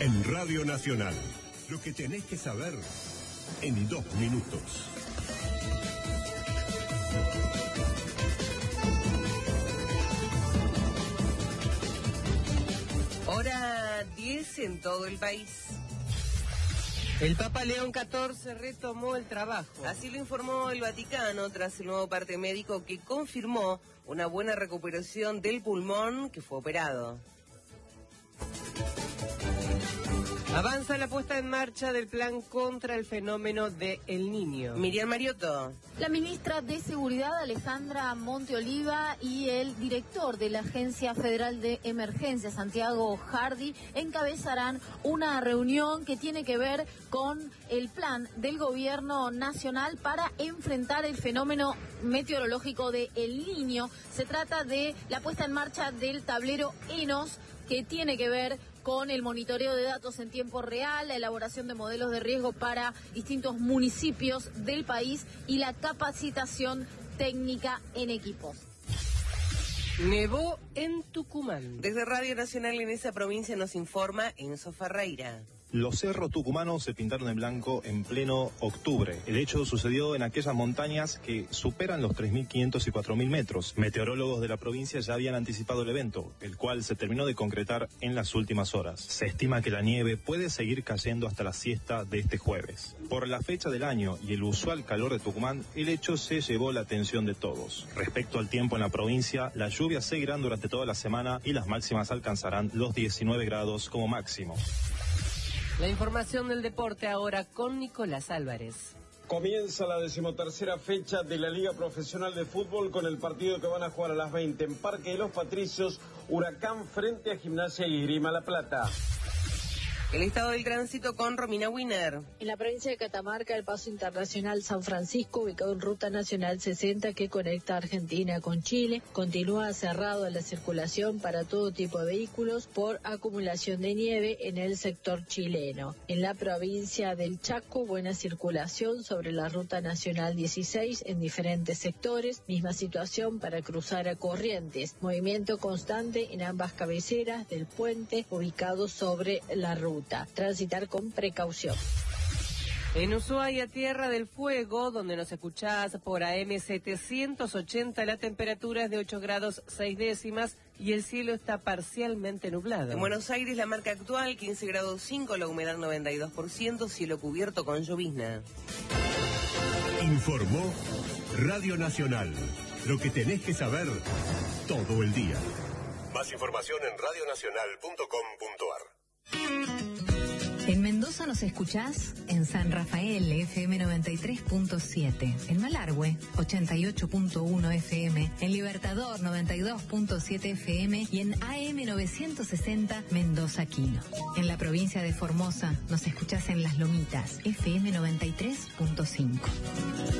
En Radio Nacional, lo que tenés que saber en 2 minutos. Hora 10 en todo el país. El Papa León XIV retomó el trabajo. Así lo informó el Vaticano tras el nuevo parte médico que confirmó una buena recuperación del pulmón que fue operado. Avanza la puesta en marcha del plan contra el fenómeno de El Niño. Miriam Mariotto. La ministra de Seguridad, Alejandra Monteoliva, y el director de la Agencia Federal de Emergencia, Santiago Hardy, encabezarán una reunión que tiene que ver con el plan del gobierno nacional para enfrentar el fenómeno meteorológico de El Niño. Se trata de la puesta en marcha del tablero ENOS, que tiene que ver con el monitoreo de datos en tiempo real, la elaboración de modelos de riesgo para distintos municipios del país y la capacitación técnica en equipos. Nevó en Tucumán. Desde Radio Nacional en esa provincia nos informa Enzo Ferreira. Los cerros tucumanos se pintaron de blanco en pleno octubre. El hecho sucedió en aquellas montañas que superan los 3.500 y 4.000 metros. Meteorólogos de la provincia ya habían anticipado el evento, el cual se terminó de concretar en las últimas horas. Se estima que la nieve puede seguir cayendo hasta la siesta de este jueves. Por la fecha del año y el usual calor de Tucumán, el hecho se llevó la atención de todos. Respecto al tiempo en la provincia, las lluvias seguirán durante toda la semana y las máximas alcanzarán los 19 grados como máximo. La información del deporte ahora con Nicolás Álvarez. Comienza la 13ª fecha de la Liga Profesional de Fútbol con el partido que van a jugar a las 20 en Parque de los Patricios, Huracán frente a Gimnasia y Esgrima La Plata. El estado del tránsito con Romina Wiener. En la provincia de Catamarca, el paso internacional San Francisco, ubicado en Ruta Nacional 60 que conecta Argentina con Chile, continúa cerrado a la circulación para todo tipo de vehículos por acumulación de nieve en el sector chileno. En la provincia del Chaco, buena circulación sobre la Ruta Nacional 16 en diferentes sectores, misma situación para cruzar a Corrientes, movimiento constante en ambas cabeceras del puente ubicado sobre la ruta. Transitar con precaución. En Ushuaia, Tierra del Fuego, donde nos escuchás por AM 780, la temperatura es de 8 grados 6 décimas y el cielo está parcialmente nublado. En Buenos Aires, la marca actual 15 grados 5, la humedad 92%, cielo cubierto con llovizna. Informó Radio Nacional. Lo que tenés que saber todo el día. Más información en radionacional.com.ar. En Mendoza nos escuchás en San Rafael, FM 93.7, en Malargüe, 88.1 FM, en Libertador, 92.7 FM y en AM 960, Mendoza Quino. En la provincia de Formosa nos escuchás en Las Lomitas, FM 93.5.